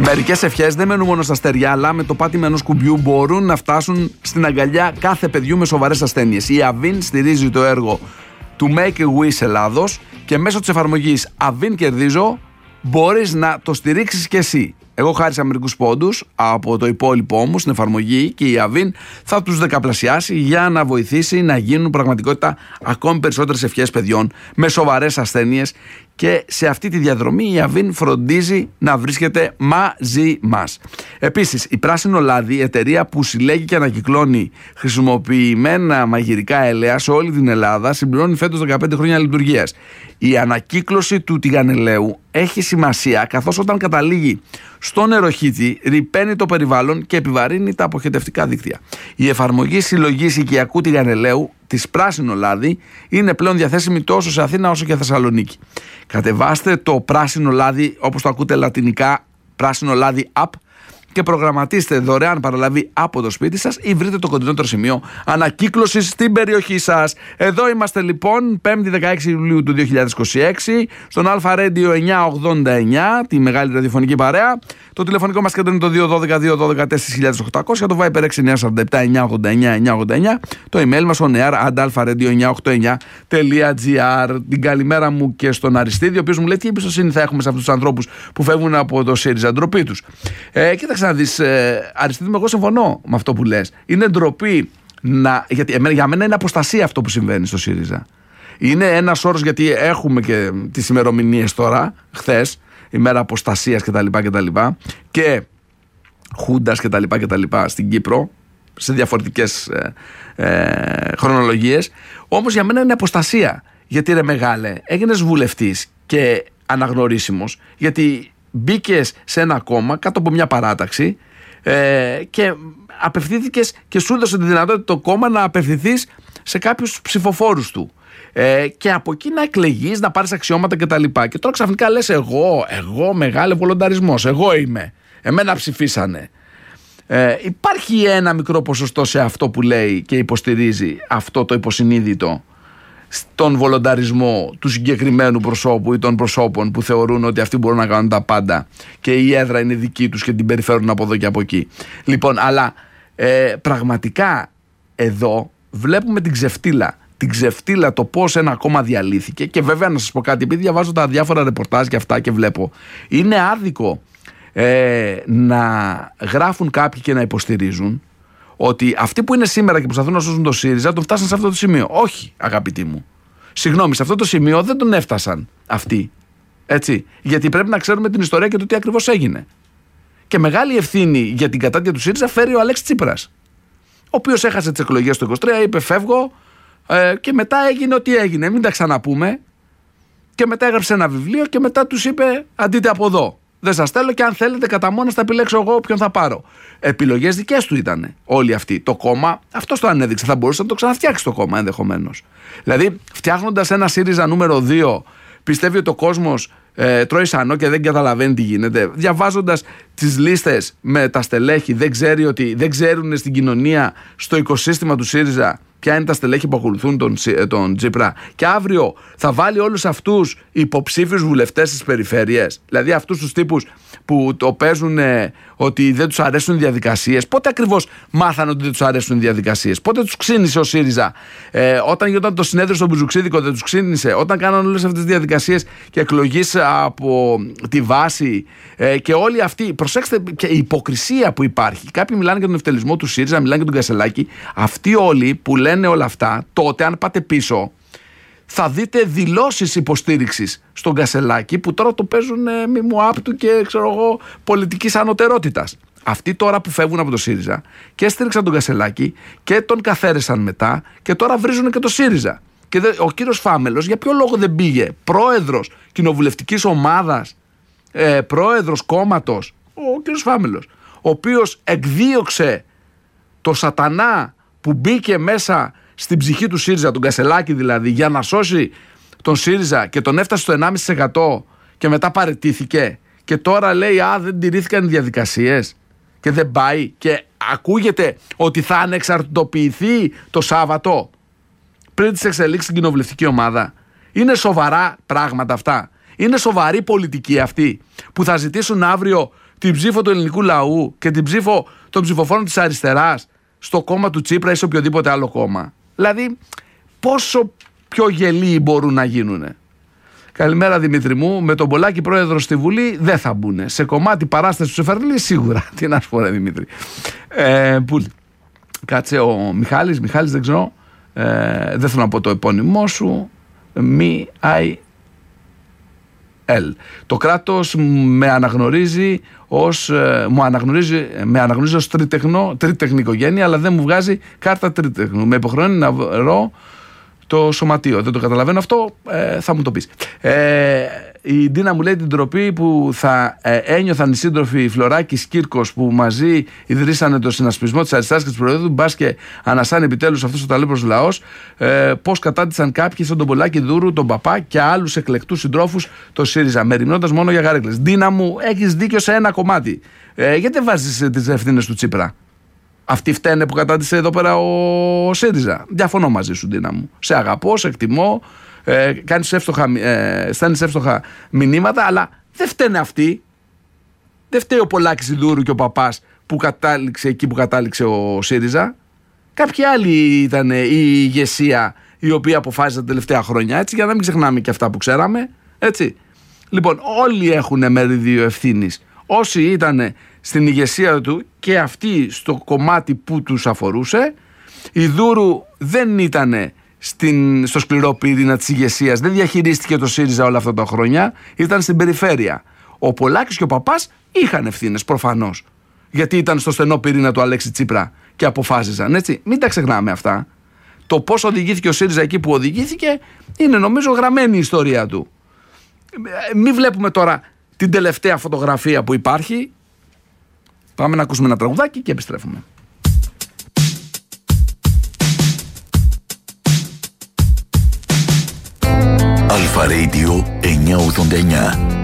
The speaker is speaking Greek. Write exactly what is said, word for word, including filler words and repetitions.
Μερικές ευχές δεν μένουν μόνο στα στεριά, αλλά με το πάτημα ενός κουμπιού μπορούν να φτάσουν στην αγκαλιά κάθε παιδιού με σοβαρές ασθένειες. Η Avin στηρίζει το έργο του Make a Wish Ελλάδος και μέσω της εφαρμογής Avin Κερδίζω μπορείς να το στηρίξεις και εσύ. Εγώ χάρισα μερικούς πόντους από το υπόλοιπό μου στην εφαρμογή και η Avin θα τους δεκαπλασιάσει για να βοηθήσει να γίνουν πραγματικότητα ακόμη περισσότερες ευχές παιδιών με σοβαρές ασθένειες, και σε αυτή τη διαδρομή η Avin φροντίζει να βρίσκεται μαζί μας. Επίσης, η Πράσινο Λάδι, η εταιρεία που συλλέγει και ανακυκλώνει χρησιμοποιημένα μαγειρικά ελαία σε όλη την Ελλάδα, συμπληρώνει φέτος δεκαπέντε χρόνια λειτουργίας. Η ανακύκλωση του τηγανελαίου έχει σημασία, καθώς όταν καταλήγει στο νεροχύτη ρυπαίνει το περιβάλλον και επιβαρύνει τα αποχετευτικά δίκτυα. Η εφαρμογή συλλογής οικιακού τηγανελαίου της Πράσινο Λάδι είναι πλέον διαθέσιμη τόσο σε Αθήνα όσο και Θεσσαλονίκη. Κατεβάστε το Πράσινο Λάδι, όπως το ακούτε λατινικά, Πράσινο Λάδι App, και προγραμματίστε δωρεάν παραλαβή από το σπίτι σας ή βρείτε το κοντινότερο σημείο ανακύκλωσης στην περιοχή σας. Εδώ είμαστε λοιπόν πέμπτη δεκαέξι Ιουλίου του δύο χιλιάδες είκοσι έξι στον Alpha Radio εννιακόσια ογδόντα εννιά, τη μεγάλη ραδιοφωνική παρέα. Το τηλεφωνικό μας κέντρο είναι το δύο ένα δύο δύο ένα δύο τέσσερα χιλιάδες οκτακόσια, το Viber έξι εννιά τέσσερα επτά εννιακόσια ογδόντα εννιά εννιακόσια ογδόντα εννιά, το email μας on air at alpha radio εννιακόσια ογδόντα εννιά τελεία gr. Την καλημέρα μου και στον Αριστίδη, ο οποίος μου λέει τι εμπιστοσύνη θα έχουμε σε αυτούς τους ανθρώπους που φεύγουν από το ΣΥΡΙΖΑ. Ντροπή τους. Ε, κοίταξε να δεις, ε, Αριστίδη μου, εγώ συμφωνώ με αυτό που λες. Είναι ντροπή να, γιατί εμένα, για μένα είναι αποστασία αυτό που συμβαίνει στο ΣΥΡΙΖΑ. Είναι ένας όρος, γιατί έχουμε και τις ημερομηνίες τώρα, χθες, ημέρα αποστασίας κτλ. κτλ. Και Χούντας κτλ. κτλ. Στην Κύπρο, σε διαφορετικές ε, ε, χρονολογίες. Όμως για μένα είναι αποστασία. Γιατί ρε μεγάλε, έγινες βουλευτής και αναγνωρίσιμος, γιατί μπήκες σε ένα κόμμα κάτω από μια παράταξη ε, και απευθύνθηκες και σου έδωσε τη δυνατότητα το κόμμα να απευθυνθείς σε κάποιους ψηφοφόρους του. Ε, και από εκεί να εκλεγείς, να πάρεις αξιώματα κτλ. Και, και τώρα ξαφνικά λες εγώ, εγώ μεγάλο βολονταρισμός, εγώ είμαι, εμένα ψηφίσανε. Ε, υπάρχει ένα μικρό ποσοστό σε αυτό που λέει και υποστηρίζει αυτό το υποσυνείδητο στον βολονταρισμό του συγκεκριμένου προσώπου ή των προσώπων που θεωρούν ότι αυτοί μπορούν να κάνουν τα πάντα και η έδρα είναι δική τους και την περιφέρουν από εδώ και από εκεί. Λοιπόν, αλλά ε, πραγματικά εδώ βλέπουμε την ξεφτύλα. Την ξεφτύλα, το πώς ένα κόμμα διαλύθηκε. Και βέβαια να σας πω κάτι, επειδή διαβάζω τα διάφορα ρεπορτάζ και αυτά και βλέπω, είναι άδικο ε, να γράφουν κάποιοι και να υποστηρίζουν ότι αυτοί που είναι σήμερα και προσπαθούν να σώσουν το ΣΥΡΙΖΑ τον φτάσαν σε αυτό το σημείο. Όχι, αγαπητοί μου. Συγγνώμη, σε αυτό το σημείο δεν τον έφτασαν αυτοί. Έτσι. Γιατί πρέπει να ξέρουμε την ιστορία και το τι ακριβώς έγινε. Και μεγάλη ευθύνη για την κατάδια του ΣΥΡΙΖΑ φέρει ο Αλέξης Τσίπρας, ο οποίος έχασε τις εκλογές του είκοσι τρία, είπε φεύγω. Ε, και μετά έγινε ό,τι έγινε, μην τα ξαναπούμε. Και μετά έγραψε ένα βιβλίο και μετά τους είπε αντίτε από εδώ. Δεν σας θέλω και αν θέλετε κατά μόνος θα επιλέξω εγώ ποιον θα πάρω. Επιλογές δικές του ήταν όλοι αυτοί. Το κόμμα, αυτός το ανέδειξε. Θα μπορούσε να το ξαναφτιάξει το κόμμα ενδεχομένως. Δηλαδή, φτιάχνοντας ένα ΣΥΡΙΖΑ νούμερο δύο, πιστεύει ότι ο κόσμος ε, τρώει σανό και δεν καταλαβαίνει τι γίνεται. Διαβάζοντας τις λίστες με τα στελέχη, δεν, ξέρει ότι, δεν ξέρουν στην κοινωνία, στο οικοσύστημα του ΣΥΡΙΖΑ, ποια είναι τα στελέχη που ακολουθούν τον, τον Τσίπρα. Και αύριο θα βάλει όλους αυτούς υποψήφιους βουλευτές στις περιφέρειες. Δηλαδή αυτούς τους τύπους που το παίζουν ε, ότι δεν τους αρέσουν οι διαδικασίες. Πότε ακριβώς μάθανε ότι δεν τους αρέσουν οι διαδικασίες? Πότε τους ξύνησε ο ΣΥΡΙΖΑ? Ε, όταν γινόταν το συνέδριο στον Μπουζουξίδικο δεν τους ξύνησε? Όταν κάναν όλες αυτές τις διαδικασίες και εκλογής από τη βάση ε, και όλοι αυτοί. Προσέξτε και η υποκρισία που υπάρχει. Κάποιοι μιλάνε για τον ευτελισμό του ΣΥΡΙΖΑ, μιλάνε για τον Κασελάκη. Αυτοί όλοι που λένε όλα αυτά, τότε αν πάτε πίσω θα δείτε δηλώσεις υποστήριξης στον Κασελάκη που τώρα το παίζουν ε, μη μου άπτου και ξέρω εγώ πολιτικής ανωτερότητας. Αυτοί τώρα που φεύγουν από το ΣΥΡΙΖΑ και στήριξαν τον Κασελάκη και τον καθαίρεσαν μετά και τώρα βρίζουν και το ΣΥΡΙΖΑ. Και δε, ο κύριος Φάμελος για ποιο λόγο δεν πήγε πρόεδρος κοινοβουλευτικής ομάδας, ε, πρόεδρος κόμματος, ο κύριος Φάμελος, ο οποίος εκδίωξε το σατανά που μπήκε μέσα στην ψυχή του ΣΥΡΙΖΑ, τον Κασελάκη δηλαδή, για να σώσει τον ΣΥΡΙΖΑ και τον έφτασε στο ενάμιση τοις εκατό και μετά παραιτήθηκε και τώρα λέει α δεν τηρήθηκαν οι διαδικασίες και δεν πάει και ακούγεται ότι θα ανεξαρτητοποιηθεί το Σάββατο πριν τις εξελίξεις στην κοινοβουλευτική ομάδα. Είναι σοβαρά πράγματα αυτά? Είναι σοβαρή πολιτική αυτή που θα ζητήσουν αύριο την ψήφο του ελληνικού λαού και την ψήφο των ψηφοφόρων της αριστεράς στο κόμμα του Τσίπρα ή σε οποιοδήποτε άλλο κόμμα? Δηλαδή, πόσο πιο γελοί μπορούν να γίνουνε? Καλημέρα Δημήτρη μου. Με τον Πολάκη πρόεδρο στη Βουλή δεν θα μπουν. Σε κομμάτι παράσταση του Σεφερλή σίγουρα. Τι να σου πω, ρε Δημήτρη. Ε, που... Κάτσε ο Μιχάλης. Μιχάλης δεν ξέρω. Ε, δεν θέλω να πω το επώνυμό σου. Μη αι ελ. Το κράτος με αναγνωρίζει ως, ε, μου αναγνωρίζει, με αναγνωρίζει ως τρίτεχνο, τρίτεχνη οικογένεια, αλλά δεν μου βγάζει κάρτα τρίτεχνου. Με υποχρεώνει να βρω το σωματείο. Δεν το καταλαβαίνω αυτό, ε, θα μου το πεις. Ε, η Ντίνα μου λέει την τροπή που θα ε, ένιωθαν οι σύντροφοι Φλωράκης Κύρκος που μαζί ιδρύσανε το συνασπισμό της αριστεράς και της Προεδρού, μπας και ανασάνε επιτέλους αυτός ο ταλέπρος λαός, ε, πώς κατάντησαν κάποιοι στον τον Πολάκη Δούρου, τον Παπά και άλλους εκλεκτούς συντρόφους το ΣΥΡΙΖΑ, μεριμνώντας μόνο για γαρέκλες. Ντίνα μου, έχεις δίκιο σε ένα κομμάτι. Ε, γιατί βάζεις τις ευθύνες του Τσίπρα? Αυτοί φταίνε που κατάντησε εδώ πέρα ο ΣΥΡΙΖΑ. Διαφωνώ μαζί σου, Ντίνα μου. Σε αγαπώ, σε εκτιμώ, ε, κάνεις εύστοχα, ε, στέλνεις εύστοχα μηνύματα, αλλά δεν φταίνε αυτοί. Δεν φταίει ο Πολάκης Ιδούρου και ο Παπάς που κατάληξε εκεί που κατάληξε ο ΣΥΡΙΖΑ. Κάποιοι άλλοι ήταν η ηγεσία η οποία αποφάσισε τα τελευταία χρόνια, έτσι, για να μην ξεχνάμε και αυτά που ξέραμε. Έτσι. Λοιπόν, όλοι έχουν μερίδιο ευθύνης. Όσοι ήταν στην ηγεσία του και αυτοί στο κομμάτι που τους αφορούσε. Η Δούρου δεν ήταν στην, στο σκληρό πυρήνα της ηγεσίας, δεν διαχειρίστηκε το ΣΥΡΙΖΑ όλα αυτά τα χρόνια, ήταν στην περιφέρεια. Ο Πολάκης και ο Παπάς είχαν ευθύνες προφανώς, γιατί ήταν στο στενό πυρήνα του Αλέξη Τσίπρα και αποφάσισαν, έτσι. Μην τα ξεχνάμε αυτά. Το πώς οδηγήθηκε ο ΣΥΡΙΖΑ εκεί που οδηγήθηκε είναι νομίζω γραμμένη η ιστορία του. Μην βλέπουμε τώρα την τελευταία φωτογραφία που υπάρχει. Πάμε να ακούσουμε ένα τραγουδάκι και επιστρέφουμε. Αλφα Radio εννιακόσια ογδόντα εννιά.